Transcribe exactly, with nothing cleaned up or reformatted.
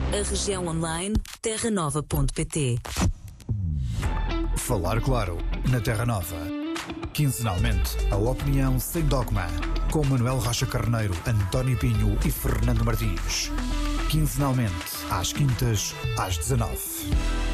A região online terra nova ponto pt. Falar Claro, na Terra Nova. Quinzenalmente, a opinião sem dogma. Com Manuel Rocha Carneiro, António Pinho e Fernando Martins. Quinzenalmente, às quintas, às dezanove.